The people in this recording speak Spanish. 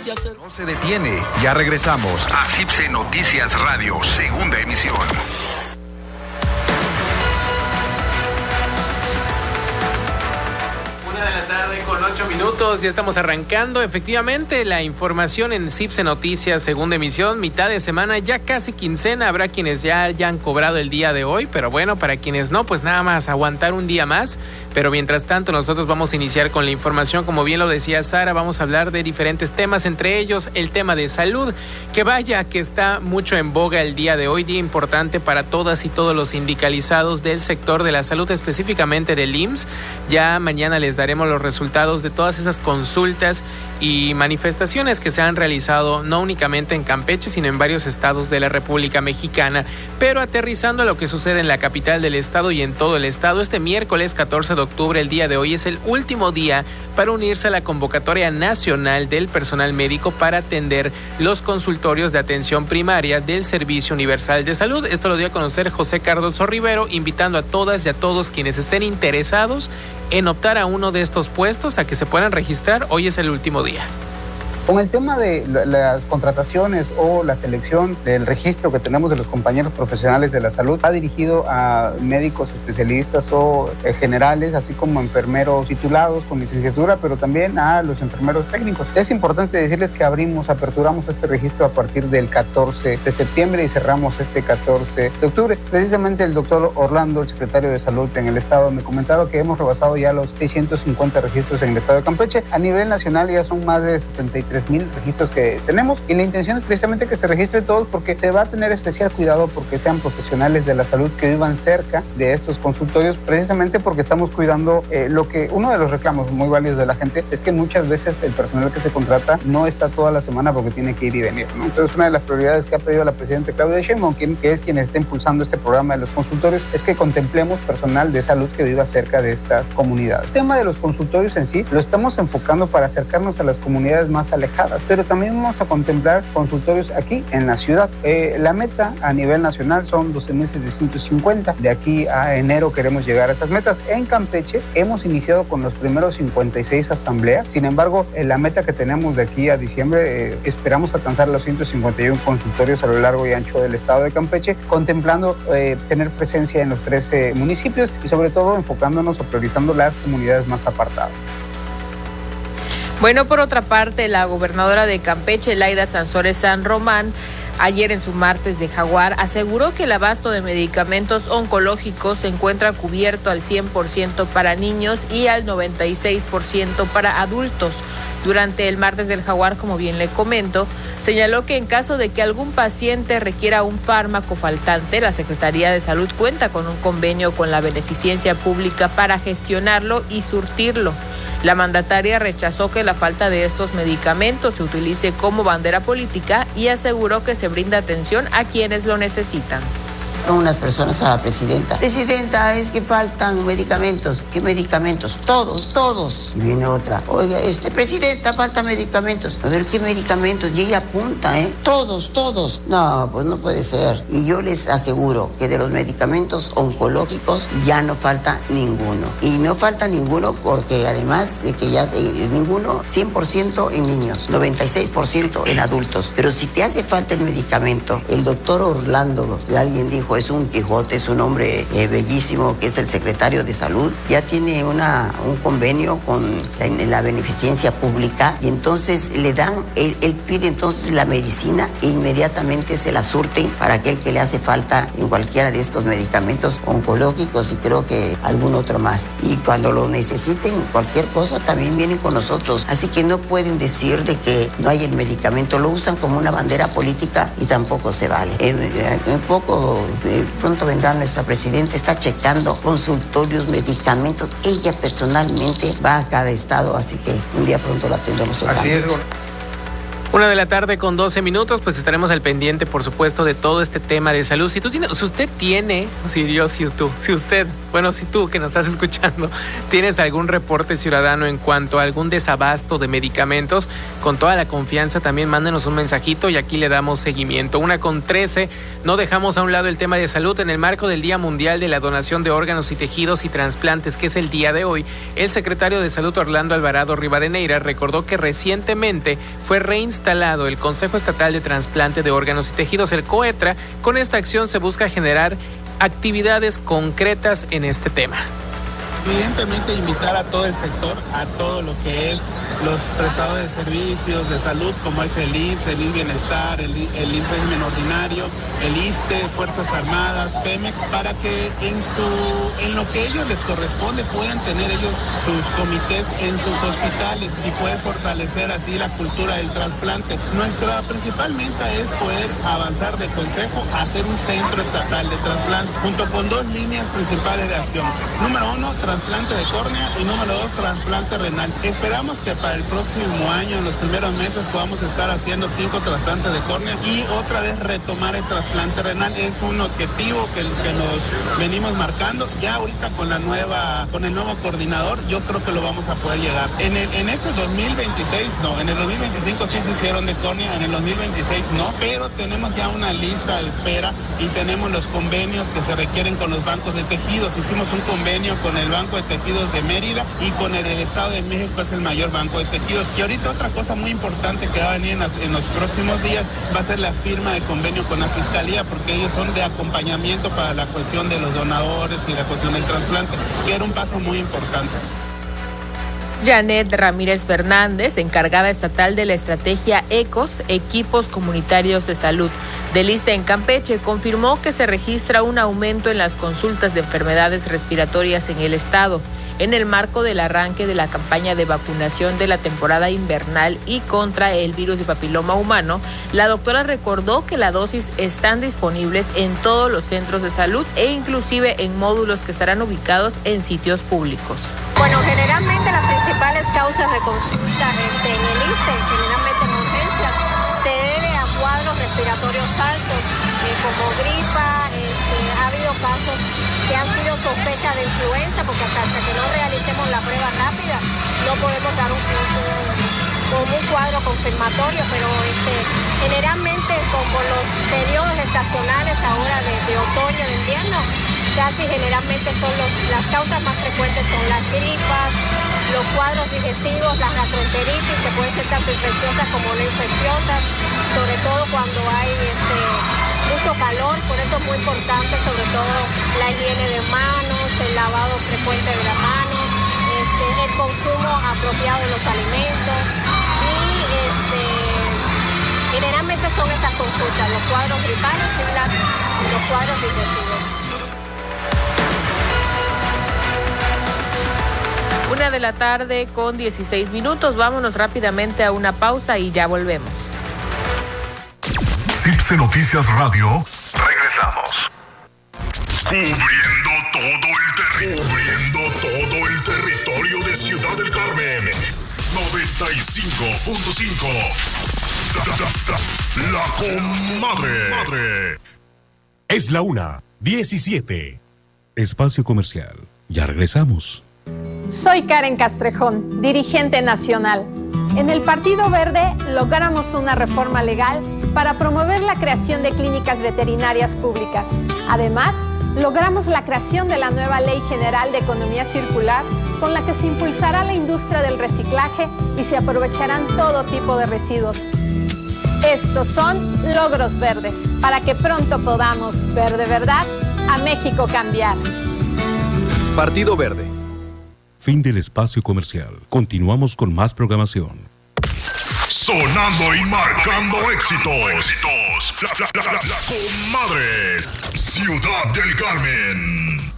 No se detiene, ya regresamos a CIPSE Noticias Radio, segunda emisión. 8 ya estamos arrancando. Efectivamente, la información en CIPSE Noticias, segunda emisión, mitad de semana, ya casi quincena. Habrá quienes ya hayan cobrado el día de hoy, pero bueno, para quienes no, pues nada más aguantar un día más. Pero mientras tanto, nosotros vamos a iniciar con la información. Como bien lo decía Sara, vamos a hablar de diferentes temas, entre ellos el tema de salud, que vaya que está mucho en boga el día de hoy, día importante para todas y todos los sindicalizados del sector de la salud, específicamente del IMSS. Ya mañana les daremos los resultados de todas esas consultas y manifestaciones que se han realizado no únicamente en Campeche, sino en varios estados de la República Mexicana. Pero aterrizando a lo que sucede en la capital del estado y en todo el estado, este miércoles 14 de octubre, el día de hoy, es el último día para unirse a la convocatoria nacional del personal médico para atender los consultorios de atención primaria del Servicio Universal de Salud. Esto lo dio a conocer José Cardoso Rivero, invitando a todas y a todos quienes estén interesados en optar a uno de estos puestos a que se puedan registrar. Hoy es el último día. Con el tema de las contrataciones o la selección del registro que tenemos de los compañeros profesionales de la salud, va dirigido a médicos especialistas o generales, así como enfermeros titulados con licenciatura, pero también a los enfermeros técnicos. Es importante decirles que aperturamos este registro a partir del 14 de septiembre y cerramos este 14 de octubre. Precisamente el doctor Orlando, el secretario de Salud en el estado, me comentaba que hemos rebasado ya los 650 registros en el estado de Campeche. A nivel nacional ya son más de 73,000 registros que tenemos, y la intención es precisamente que se registren todos, porque se va a tener especial cuidado porque sean profesionales de la salud que vivan cerca de estos consultorios, precisamente porque estamos cuidando lo que uno de los reclamos muy válidos de la gente es que muchas veces el personal que se contrata no está toda la semana porque tiene que ir y venir, ¿no? Entonces, una de las prioridades que ha pedido la presidenta Claudia Sheinbaum, que es quien está impulsando este programa de los consultorios, es que contemplemos personal de salud que viva cerca de estas comunidades. El tema de los consultorios en sí lo estamos enfocando para acercarnos a las comunidades más alejadas, pero también vamos a contemplar consultorios aquí en la ciudad. La meta a nivel nacional son 12,750. De aquí a enero queremos llegar a esas metas. En Campeche hemos iniciado con los primeros 56 asambleas. Sin embargo, la meta que tenemos de aquí a diciembre, esperamos alcanzar los 151 consultorios a lo largo y ancho del estado de Campeche, contemplando tener presencia en los 13 municipios y sobre todo enfocándonos o priorizando las comunidades más apartadas. Bueno, por otra parte, la gobernadora de Campeche, Laida Sansores San Román, ayer en su martes de Jaguar, aseguró que el abasto de medicamentos oncológicos se encuentra cubierto al 100% para niños y al 96% para adultos. Durante el martes del Jaguar, como bien le comento, señaló que en caso de que algún paciente requiera un fármaco faltante, la Secretaría de Salud cuenta con un convenio con la Beneficencia Pública para gestionarlo y surtirlo. La mandataria rechazó que la falta de estos medicamentos se utilice como bandera política y aseguró que se brinda atención a quienes lo necesitan. Unas personas a la presidenta: es que faltan medicamentos. ¿Qué medicamentos? Todos. Y viene otra: oiga, presidenta, falta medicamentos. A ver, ¿qué medicamentos? Y ella apunta, todos. No, pues no puede ser. Y yo les aseguro que de los medicamentos oncológicos ya no falta ninguno. Y no falta ninguno porque además de que ya ninguno, 100% en niños, 96% en adultos. Pero si te hace falta el medicamento, el doctor Orlando, que alguien dijo, es un Quijote, es un hombre bellísimo, que es el secretario de Salud, ya tiene un convenio con la Beneficencia Pública, y entonces le dan, él pide entonces la medicina e inmediatamente se la surten para aquel que le hace falta en cualquiera de estos medicamentos oncológicos y creo que algún otro más. Y cuando lo necesiten, cualquier cosa, también vienen con nosotros. Así que no pueden decir de que no hay el medicamento, lo usan como una bandera política y tampoco se vale. Pronto vendrá nuestra presidenta, está checando consultorios, medicamentos. Ella personalmente va a cada estado, así que un día pronto la tendremos. Así es. 1:12, pues estaremos al pendiente, por supuesto, de todo este tema de salud. Si tú que nos estás escuchando, tienes algún reporte ciudadano en cuanto a algún desabasto de medicamentos, con toda la confianza también mándenos un mensajito y aquí le damos seguimiento. 1:13, no dejamos a un lado el tema de salud. En el marco del Día Mundial de la Donación de Órganos y Tejidos y Trasplantes, que es el día de hoy, el secretario de Salud, Orlando Alvarado Rivadeneira, recordó que recientemente fue reinstalado instalado el Consejo Estatal de Trasplante de Órganos y Tejidos, el COETRA. Con esta acción se busca generar actividades concretas en este tema. Evidentemente invitar a todo el sector, a todo lo que es los prestadores de servicios de salud, como es el IMSS, el IMSS Bienestar, el IMSS Régimen Ordinario, el ISSSTE, Fuerzas Armadas, Pemex, para que en lo que ellos les corresponde puedan tener ellos sus comités en sus hospitales y poder fortalecer así la cultura del trasplante. Nuestra principal meta es poder avanzar de consejo a hacer un centro estatal de trasplante, junto con 2 líneas principales de acción. Número 1, trasplante de córnea, y número 2, trasplante renal. Esperamos que para el próximo año, en los primeros meses, podamos estar haciendo 5 trasplantes de córnea y otra vez retomar el trasplante renal. Es un objetivo que nos venimos marcando. Ya ahorita con el nuevo coordinador, yo creo que lo vamos a poder llegar. En este 2026 no, en el 2025 sí se hicieron de córnea, en el 2026 no, pero tenemos ya una lista de espera y tenemos los convenios que se requieren con los bancos de tejidos. Hicimos un convenio con el Banco de Tejidos de Mérida y con el Estado de México, que es el mayor banco de tejidos. Y ahorita otra cosa muy importante que va a venir en los próximos días va a ser la firma de convenio con la Fiscalía, porque ellos son de acompañamiento para la cuestión de los donadores y la cuestión del trasplante, que era un paso muy importante. Janet Ramírez Fernández, encargada estatal de la estrategia ECOS, Equipos Comunitarios de Salud del ISSSTE en Campeche, confirmó que se registra un aumento en las consultas de enfermedades respiratorias en el estado. En el marco del arranque de la campaña de vacunación de la temporada invernal y contra el virus de papiloma humano, la doctora recordó que las dosis están disponibles en todos los centros de salud e inclusive en módulos que estarán ubicados en sitios públicos. Bueno, generalmente las principales causas de consulta en el ISSSTE, generalmente en urgencias, se debe a cuadros respiratorios altos, como gripa. Ha habido casos que han sido sospechas de influenza, porque hasta que no realicemos la prueba rápida no podemos dar un cuadro confirmatorio, pero generalmente como los periodos estacionales ahora de otoño, de invierno, casi generalmente son las causas más frecuentes son las gripas, los cuadros digestivos, las gastroenteritis, que pueden ser tanto infecciosas como no infecciosas, sobre todo cuando hay mucho calor. Por eso es muy importante sobre todo la higiene de manos, el lavado frecuente de las manos, el consumo apropiado de los alimentos y generalmente son esas consultas, los cuadros gripales y los cuadros digestivos. 1:16 p.m. Vámonos rápidamente a una pausa y ya volvemos. CIPSE Noticias Radio. Regresamos. Cubriendo todo el territorio de Ciudad del Carmen. 95.5. La Comadre. Es la 1:17. Espacio comercial. Ya regresamos. Soy Karen Castrejón, dirigente nacional. En el Partido Verde logramos una reforma legal para promover la creación de clínicas veterinarias públicas. Además, logramos la creación de la nueva Ley General de Economía Circular, con la que se impulsará la industria del reciclaje y se aprovecharán todo tipo de residuos. Estos son logros verdes, para que pronto podamos ver de verdad a México cambiar. Partido Verde. Fin del espacio comercial. Continuamos con más programación. Sonando y marcando éxitos. La Comadre. Ciudad del Carmen.